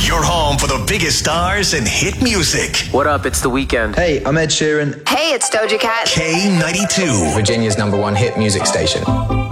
Your home for the biggest stars and hit music. What up? It's The Weeknd. Hey, I'm Ed Sheeran. Hey, it's Doja Cat. K92. Virginia's #1 hit music station.